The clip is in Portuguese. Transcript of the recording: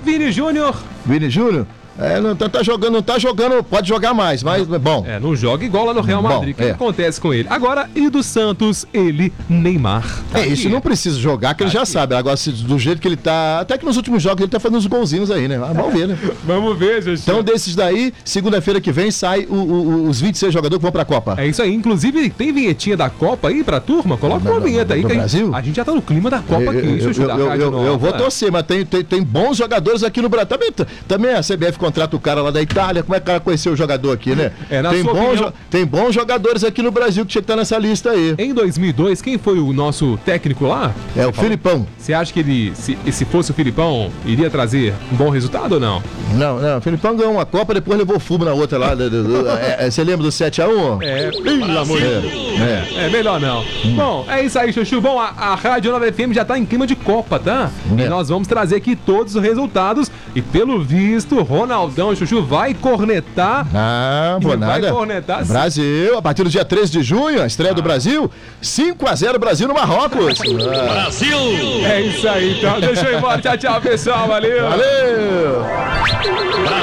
Vini Júnior. Vini Júnior? Não tá jogando, pode jogar mais, mas bom. Não joga igual lá no Real Madrid. O que acontece com ele? Agora, e do Santos, Neymar. Isso não precisa jogar, que ele já sabe. Agora, do jeito que ele tá, até que nos últimos jogos ele tá fazendo uns golzinhos aí, né? Vamos ver, né? Vamos ver, gente. Então, desses daí, segunda-feira que vem, sai os 26 jogadores que vão pra Copa. É isso aí. Inclusive, tem vinhetinha da Copa aí pra turma? Coloca uma vinheta aí. Do Brasil? A gente já tá no clima da Copa aqui, Chuchu. Eu vou torcer, mas tem bons jogadores aqui no Brasil. Também a CBF contrata o cara lá da Itália. Como é que o cara conheceu o jogador aqui, né? Tem bons jogadores aqui no Brasil que tinha que estar nessa lista aí. Em 2002, quem foi o nosso técnico lá? O Filipão. Você acha que ele, se fosse o Filipão, iria trazer um bom resultado ou não? Não, o Filipão ganhou uma Copa, depois levou fumo na outra lá. Você lembra do 7-1? Pelo amor de Deus. Melhor não. Bom, é isso aí, Chuchu. Bom, a Rádio Nova FM já tá em clima de Copa, tá? E nós vamos trazer aqui todos os resultados. E pelo visto, Ronaldão, Chuchu, vai cornetar. Vou nada. Vai cornetar. Brasil, a partir do dia 13 de junho, a estreia do Brasil. 5-0 Brasil no Marrocos. Brasil! É isso aí, então. Deixa eu ir embora. Tchau, pessoal. Valeu. Valeu.